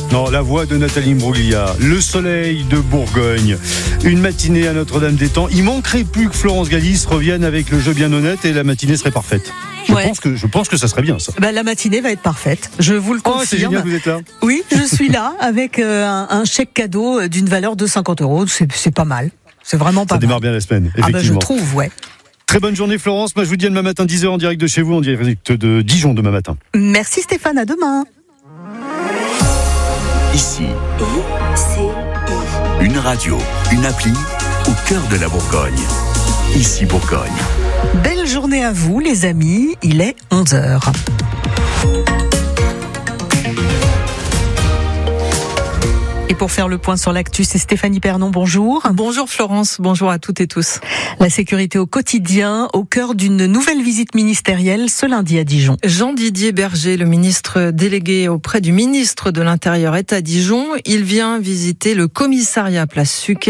Non, la voix de Nathalie Imbruglia, le soleil de Bourgogne, une matinée à Notre-Dame-des-Temps. Il manquerait plus que Florence Galis revienne avec le jeu bien honnête et la matinée serait parfaite. Je pense que ça serait bien, ça. La matinée va être parfaite, je vous le confirme. Oh, c'est génial, vous êtes là. Oui, je suis là avec un chèque cadeau d'une valeur de 50 €. C'est pas mal. C'est vraiment pas mal. Ça démarre bien la semaine, effectivement. Je trouve, ouais. Très bonne journée, Florence. Moi, je vous dis à demain matin, 10h en direct de chez vous, en direct de Dijon demain matin. Merci Stéphane, à demain. Ici, une radio, une appli au cœur de la Bourgogne. Ici Bourgogne. Belle journée à vous les amis, il est 11h. Et pour faire le point sur l'actu, c'est Stéphanie Pernon, bonjour. Bonjour Florence, bonjour à toutes et tous. La sécurité au quotidien, au cœur d'une nouvelle visite ministérielle ce lundi à Dijon. Jean-Didier Berger, le ministre délégué auprès du ministre de l'Intérieur, est à Dijon. Il vient visiter le commissariat Place Suquet.